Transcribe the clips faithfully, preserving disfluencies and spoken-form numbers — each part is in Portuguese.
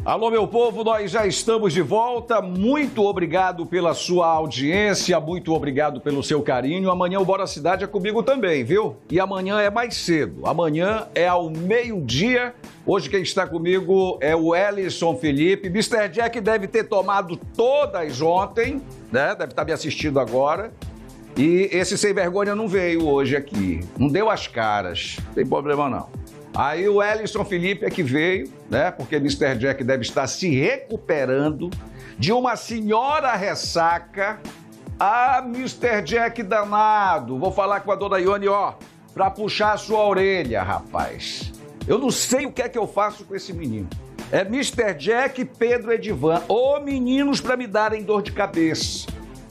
Alô, meu povo, nós já estamos de volta. Muito obrigado pela sua audiência, muito obrigado pelo seu carinho. Amanhã o Bora Cidade é comigo também, viu? E amanhã é mais cedo. Amanhã é ao meio-dia. Hoje quem está comigo é o Ellison Felipe. mister Jack deve ter tomado todas ontem, né? Deve estar me assistindo agora. E esse sem vergonha não veio hoje aqui. Não deu as caras. Não tem problema não. Aí o Ellison Felipe é que veio, né? Porque mister Jack deve estar se recuperando de uma senhora ressaca. Ah, mister Jack danado. Vou falar com a dona Ione, ó, pra puxar a sua orelha, rapaz. Eu não sei o que é que eu faço com esse menino. É mister Jack e Pedro Edivan. Ô, meninos pra me darem dor de cabeça.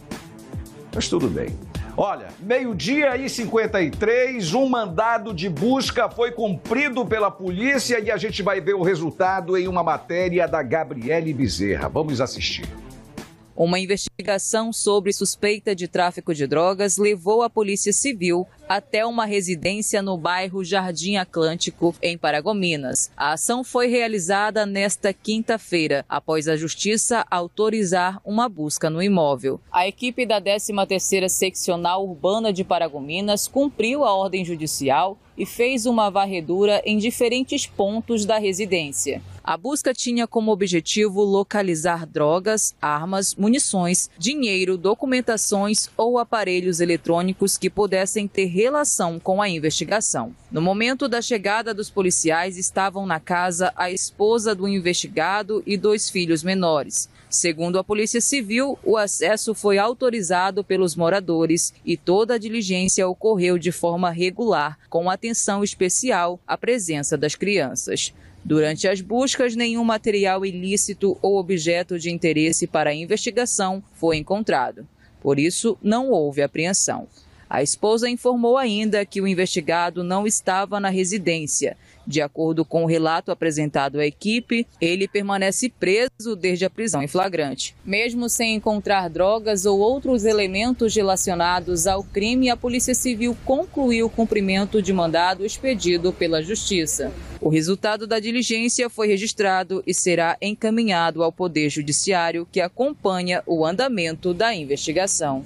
Mas tudo bem. Olha, meio-dia e cinquenta e três, um mandado de busca foi cumprido pela polícia e a gente vai ver o resultado em uma matéria da Gabriele Bezerra. Vamos assistir. Uma investigação sobre suspeita de tráfico de drogas levou a Polícia Civil até uma residência no bairro Jardim Atlântico, em Paragominas. A ação foi realizada nesta quinta-feira, após a Justiça autorizar uma busca no imóvel. A equipe da décima terceira Seccional Urbana de Paragominas cumpriu a ordem judicial e fez uma varredura em diferentes pontos da residência. A busca tinha como objetivo localizar drogas, armas, munições, dinheiro, documentações ou aparelhos eletrônicos que pudessem ter relação com a investigação. No momento da chegada dos policiais, estavam na casa a esposa do investigado e dois filhos menores. Segundo a Polícia Civil, o acesso foi autorizado pelos moradores e toda a diligência ocorreu de forma regular, com atenção especial à presença das crianças. Durante as buscas, nenhum material ilícito ou objeto de interesse para a investigação foi encontrado. Por isso, não houve apreensão. A esposa informou ainda que o investigado não estava na residência. De acordo com o relato apresentado à equipe, ele permanece preso desde a prisão em flagrante. Mesmo sem encontrar drogas ou outros elementos relacionados ao crime, a Polícia Civil concluiu o cumprimento de mandado expedido pela Justiça. O resultado da diligência foi registrado e será encaminhado ao Poder Judiciário, que acompanha o andamento da investigação.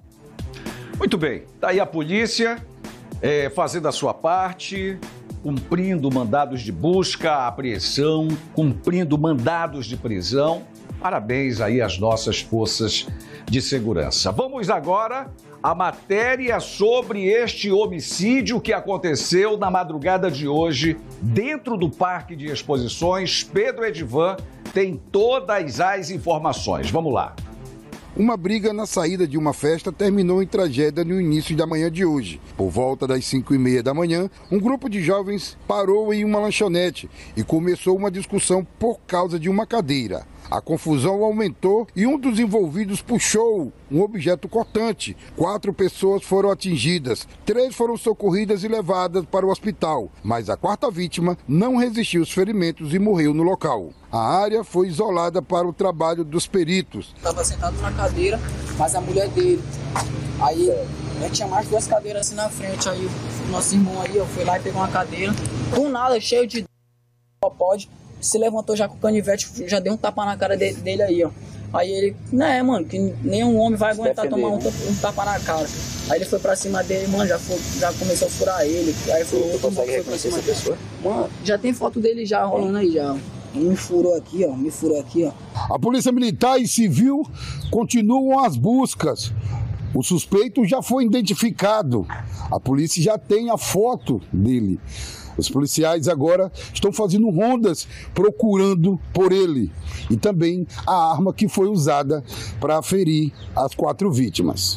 Muito bem, tá aí a polícia é, fazendo a sua parte, cumprindo mandados de busca, apreensão, cumprindo mandados de prisão. Parabéns aí às nossas forças de segurança. Vamos agora à matéria sobre este homicídio que aconteceu na madrugada de hoje dentro do Parque de Exposições. Pedro Edivan tem todas as informações. Vamos lá. Uma briga na saída de uma festa terminou em tragédia no início da manhã de hoje. Por volta das cinco e meia da manhã, um grupo de jovens parou em uma lanchonete e começou uma discussão por causa de uma cadeira. A confusão aumentou e um dos envolvidos puxou um objeto cortante. Quatro pessoas foram atingidas, três foram socorridas e levadas para o hospital, mas a quarta vítima não resistiu aos ferimentos e morreu no local. A área foi isolada para o trabalho dos peritos. Estava sentado na cadeira, mas a mulher dele. Aí né, tinha mais duas cadeiras assim na frente. Aí o nosso irmão aí ó, foi lá e pegou uma cadeira. Do nada, cheio de pode. Se levantou já com o canivete, já deu um tapa na cara de, dele aí, ó. Aí ele, né, mano, que nenhum homem vai aguentar tomar um, um tapa na cara. Aí ele foi pra cima dele, mano, já, foi, já começou a furar ele. Aí foi outro, consegue foi pra cima dessa pessoa? Mano, já tem foto dele já rolando aí já. Me furou aqui, ó, me furou aqui, ó. A Polícia Militar e Civil continuam as buscas. O suspeito já foi identificado. A polícia já tem a foto dele. Os policiais agora estão fazendo rondas procurando por ele e também a arma que foi usada para ferir as quatro vítimas.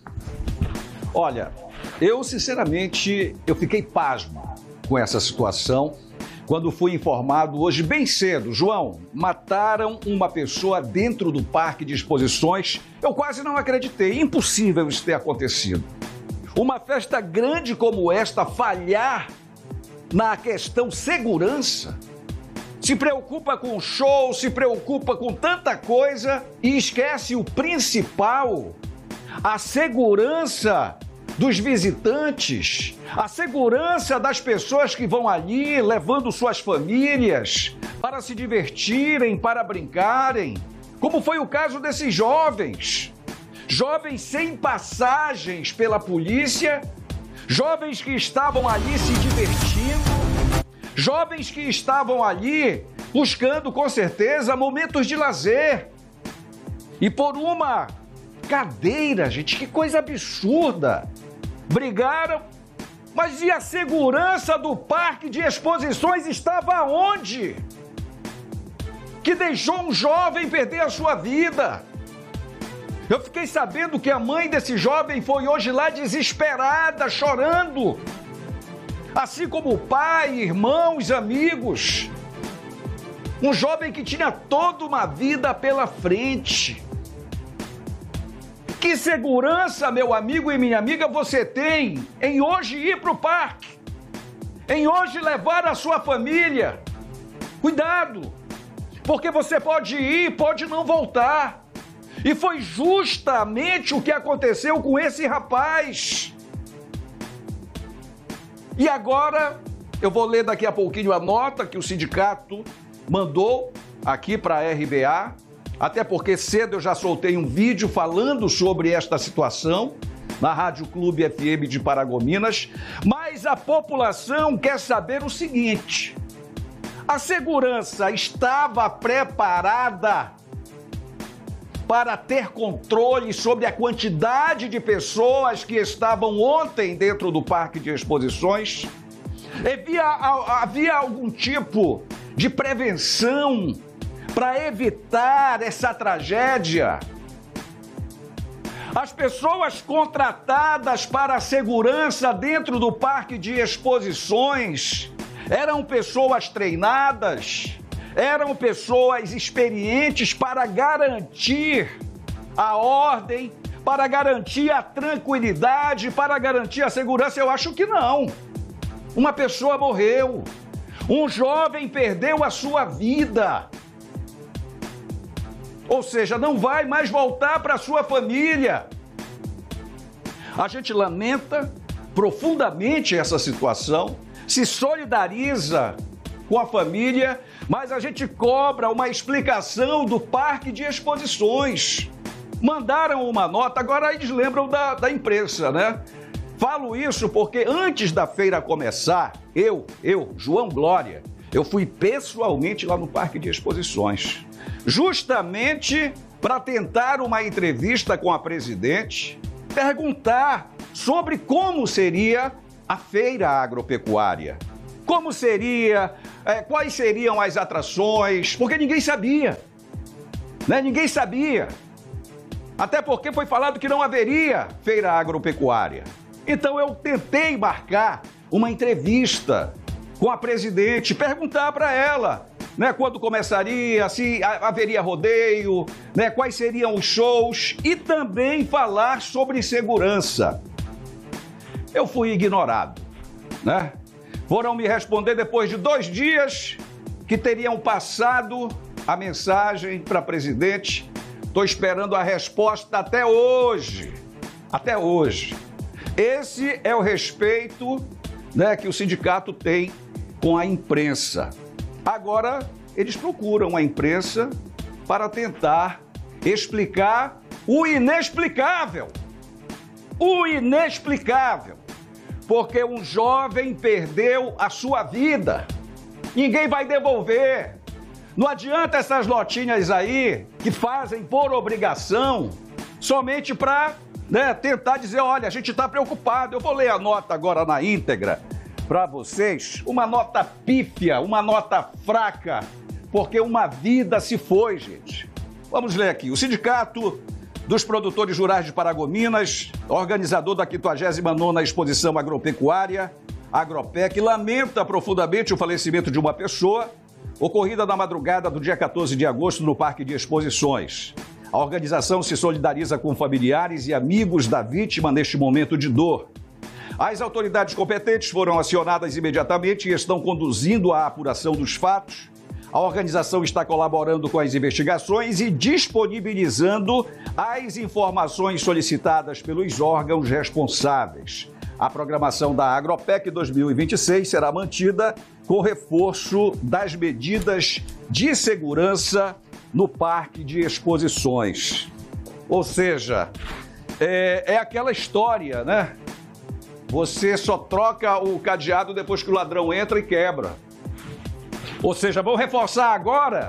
Olha, eu sinceramente eu fiquei pasmo com essa situação quando fui informado hoje bem cedo. João, mataram uma pessoa dentro do Parque de Exposições. Eu quase não acreditei, impossível isso ter acontecido. Uma festa grande como esta falhar na questão segurança, se preocupa com show, se preocupa com tanta coisa e esquece o principal, a segurança dos visitantes, a segurança das pessoas que vão ali levando suas famílias, para se divertirem, para brincarem, como foi o caso desses jovens. Jovens sem passagens pela polícia, jovens que estavam ali se divertindo, jovens que estavam ali buscando, com certeza, momentos de lazer. E por uma cadeira, gente, que coisa absurda. Brigaram, mas e a segurança do parque de exposições estava onde? Que deixou um jovem perder a sua vida. Eu fiquei sabendo que a mãe desse jovem foi hoje lá desesperada, chorando. Assim como o pai, irmãos, amigos. Um jovem que tinha toda uma vida pela frente. Que segurança, meu amigo e minha amiga, você tem em hoje ir para o parque? Em hoje levar a sua família? Cuidado, porque você pode ir, pode não voltar. E foi justamente o que aconteceu com esse rapaz. E agora, eu vou ler daqui a pouquinho a nota que o sindicato mandou aqui para a R B A, até porque cedo eu já soltei um vídeo falando sobre esta situação na Rádio Clube F M de Paragominas, mas a população quer saber o seguinte: a segurança estava preparada para ter controle sobre a quantidade de pessoas que estavam ontem dentro do parque de exposições? Havia, havia algum tipo de prevenção para evitar essa tragédia? As pessoas contratadas para a segurança dentro do parque de exposições eram pessoas treinadas? Eram pessoas experientes para garantir a ordem, para garantir a tranquilidade, para garantir a segurança? Eu acho que não. Uma pessoa morreu, um jovem perdeu a sua vida. Ou seja, não vai mais voltar para a sua família. A gente lamenta profundamente essa situação, se solidariza com a família, mas a gente cobra uma explicação do parque de exposições. Mandaram uma nota, agora eles lembram da, da imprensa, né? Falo isso porque antes da feira começar, eu, eu, João Glória, eu fui pessoalmente lá no parque de exposições, justamente para tentar uma entrevista com a presidente, perguntar sobre como seria a feira agropecuária. Como seria, é, quais seriam as atrações, porque ninguém sabia, né? Ninguém sabia, até porque foi falado que não haveria feira agropecuária. Então eu tentei marcar uma entrevista com a presidente, perguntar para ela, né, quando começaria, se haveria rodeio, né, quais seriam os shows e também falar sobre segurança. Eu fui ignorado, né? Foram me responder depois de dois dias que teriam passado a mensagem para a presidente. Estou esperando a resposta até hoje. Até hoje. Esse é o respeito, né, que o sindicato tem com a imprensa. Agora, eles procuram a imprensa para tentar explicar o inexplicável. O inexplicável. Porque um jovem perdeu a sua vida. Ninguém vai devolver. Não adianta essas notinhas aí que fazem por obrigação, somente para, né, tentar dizer, olha, a gente está preocupado. Eu vou ler a nota agora na íntegra para vocês. Uma nota pífia, uma nota fraca, porque uma vida se foi, gente. Vamos ler aqui. O Sindicato dos Produtores Rurais de Paragominas, organizador da quinquagésima nona Exposição Agropecuária, Agropec, lamenta profundamente o falecimento de uma pessoa ocorrida na madrugada do dia quatorze de agosto no Parque de Exposições. A organização se solidariza com familiares e amigos da vítima neste momento de dor. As autoridades competentes foram acionadas imediatamente e estão conduzindo a apuração dos fatos. A organização está colaborando com as investigações e disponibilizando as informações solicitadas pelos órgãos responsáveis. A programação da Agropec dois mil e vinte e seis será mantida com reforço das medidas de segurança no Parque de Exposições. Ou seja, é, é aquela história, né? Você só troca o cadeado depois que o ladrão entra e quebra. Ou seja, vão reforçar agora,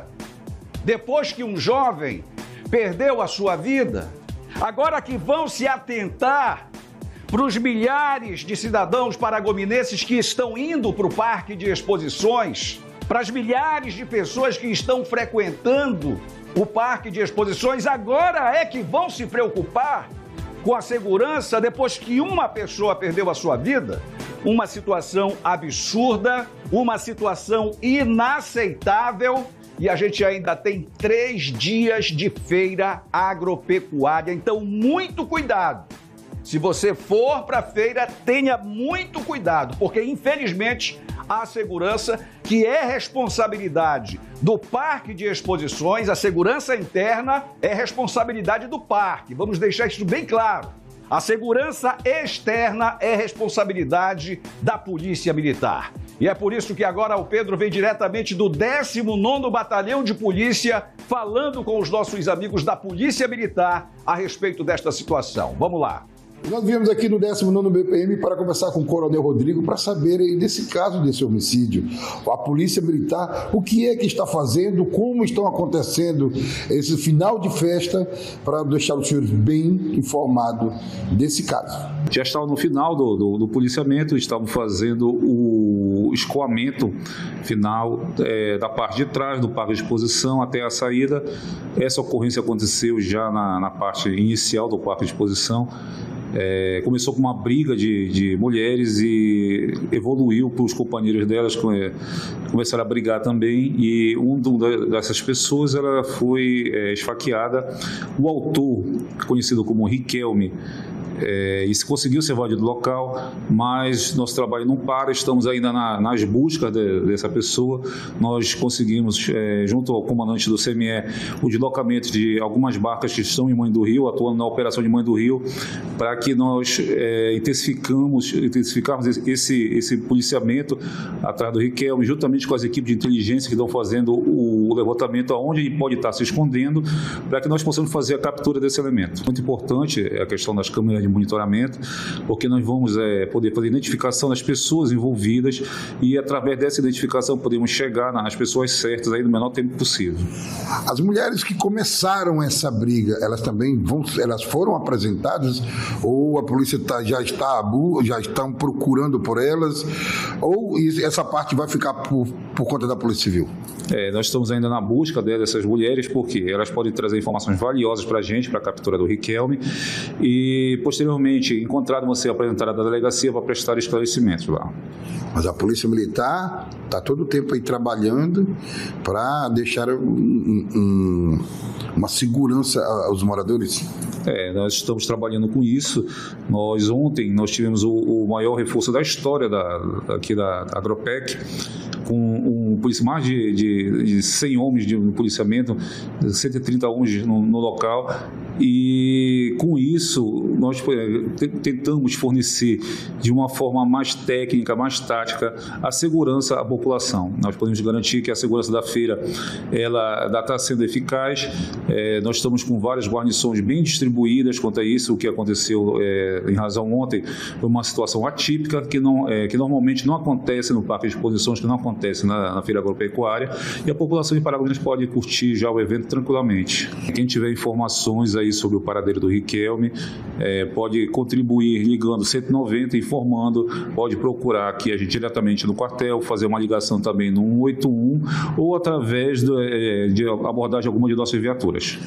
depois que um jovem perdeu a sua vida, agora que vão se atentar para os milhares de cidadãos paragominenses que estão indo para o Parque de Exposições, para as milhares de pessoas que estão frequentando o Parque de Exposições, agora é que vão se preocupar com a segurança depois que uma pessoa perdeu a sua vida? Uma situação absurda, uma situação inaceitável, e a gente ainda tem três dias de feira agropecuária, então muito cuidado. Se você for para a feira, tenha muito cuidado, porque infelizmente a segurança, que é responsabilidade do Parque de Exposições, a segurança interna é responsabilidade do parque. Vamos deixar isso bem claro. A segurança externa é responsabilidade da Polícia Militar. E é por isso que agora o Pedro vem diretamente do décimo nono Batalhão de Polícia, falando com os nossos amigos da Polícia Militar a respeito desta situação. Vamos lá. Nós viemos aqui no décimo nono B P M para conversar com o Coronel Rodrigo para saber aí desse caso, desse homicídio. A Polícia Militar, o que é que está fazendo, como estão acontecendo esse final de festa, para deixar os senhores bem informados desse caso. Já estava no final do, do, do policiamento, estavam fazendo o escoamento final é, da parte de trás do parque de exposição até a saída. Essa ocorrência aconteceu já na, na parte inicial do parque de exposição. É, começou com uma briga de, de mulheres e evoluiu para os companheiros delas é, começaram a brigar também, e um dessas pessoas ela foi é, esfaqueada. O autor, conhecido como Riquelme, É, e se conseguiu ser evadido do local, mas nosso trabalho não para, estamos ainda na, nas buscas de, dessa pessoa. Nós conseguimos, é, junto ao comandante do C M E, o deslocamento de algumas barcas que estão em Mãe do Rio, atuando na operação de Mãe do Rio, para que nós é, intensificamos, intensificarmos esse, esse policiamento atrás do Riquelme, juntamente com as equipes de inteligência que estão fazendo o levantamento aonde ele pode estar se escondendo, para que nós possamos fazer a captura desse elemento. Muito importante é a questão das câmeras de monitoramento, porque nós vamos é, poder fazer identificação das pessoas envolvidas e, através dessa identificação, podemos chegar nas pessoas certas aí no menor tempo possível. As mulheres que começaram essa briga, elas também vão, elas foram apresentadas, ou a polícia tá, já está já estão procurando por elas, ou essa parte vai ficar por, por conta da Polícia Civil? É, nós estamos ainda na busca dessas mulheres, porque elas podem trazer informações valiosas para a gente, para a captura do Riquelme, e posteriormente, encontrado, você apresentará da delegacia para prestar esclarecimentos lá. Mas a Polícia Militar está todo o tempo aí trabalhando para deixar um, um, uma segurança aos moradores? É, nós estamos trabalhando com isso. Nós ontem nós tivemos o, o maior reforço da história da, aqui da, da Agropec, com um, mais de, de, de cem homens de policiamento, cento e trinta homens no, no local, e com isso nós tentamos fornecer de uma forma mais técnica, mais tática, a segurança à população. Nós podemos garantir que a segurança da feira ela está sendo eficaz. É, nós estamos com várias guarnições bem distribuídas quanto a isso. O que aconteceu é, em razão ontem foi uma situação atípica que, não, é, que normalmente não acontece no parque de exposições, que não acontece na, na feira agropecuária, e a população de Paragominas pode curtir já o evento tranquilamente. Quem tiver informações aí sobre o paradeiro do Riquelme, é, pode contribuir ligando cento e noventa, informando, pode procurar aqui a gente diretamente no quartel, fazer uma ligação também no um oito um, ou através de, é, de abordagem alguma de nossas viaturas.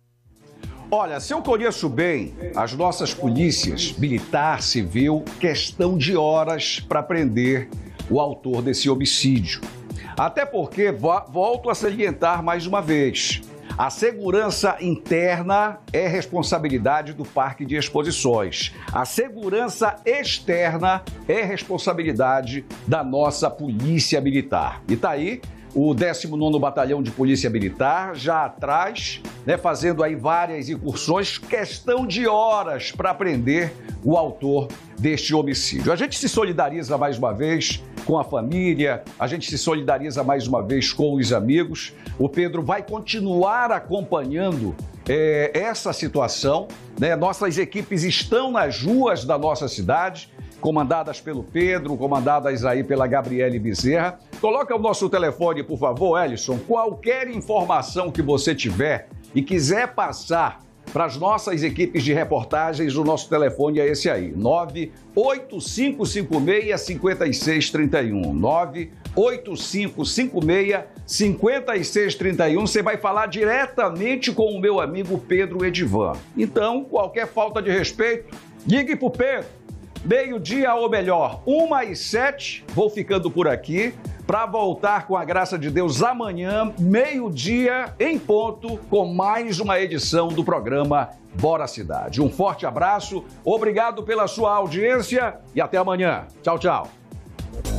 Olha, se eu conheço bem as nossas polícias, militar, civil, questão de horas para prender o autor desse homicídio. Até porque, volto a salientar mais uma vez, a segurança interna é responsabilidade do Parque de Exposições. A segurança externa é responsabilidade da nossa Polícia Militar. E tá aí, o décimo nono Batalhão de Polícia Militar, já atrás, né, fazendo aí várias incursões, questão de horas para prender o autor deste homicídio. A gente se solidariza mais uma vez com a família, a gente se solidariza mais uma vez com os amigos. O Pedro vai continuar acompanhando é, essa situação, né? Nossas equipes estão nas ruas da nossa cidade, comandadas pelo Pedro, comandadas aí pela Gabriele Bezerra. Coloca o nosso telefone, por favor, Ellison. Qualquer informação que você tiver e quiser passar para as nossas equipes de reportagens, o nosso telefone é esse aí, nove oito cinco cinco seis, cinco seis três um. nove oito cinco cinco seis, cinco seis três um. Você vai falar diretamente com o meu amigo Pedro Edivan. Então, qualquer falta de respeito, ligue para o Pedro. Meio-dia ou melhor, uma e sete, vou ficando por aqui para voltar com a graça de Deus amanhã, meio-dia em ponto, com mais uma edição do programa Bora Cidade. Um forte abraço, obrigado pela sua audiência e até amanhã. Tchau, tchau.